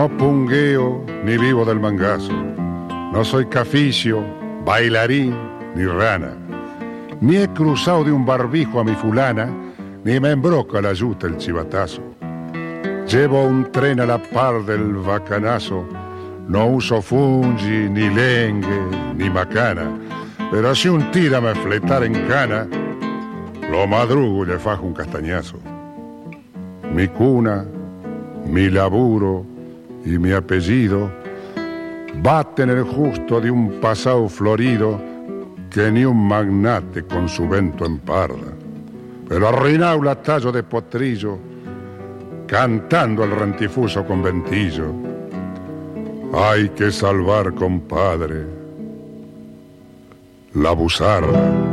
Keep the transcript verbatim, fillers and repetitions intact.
No pungueo ni vivo del mangazo, no soy caficio, bailarín ni rana, ni he cruzado de un barbijo a mi fulana, ni me embroca la yuta el chivatazo. Llevo un tren a la par del bacanazo, no uso fungi, ni lengue, ni macana, pero si un tira me fletar en cana, lo madrugo y le fajo un castañazo. Mi cuna, mi laburo y mi apellido baten el justo de un pasado florido que ni un magnate con su vento emparda, pero arruinado la tallo de potrillo cantando el rentifuso conventillo. Hay que salvar, compadre, la buzarda.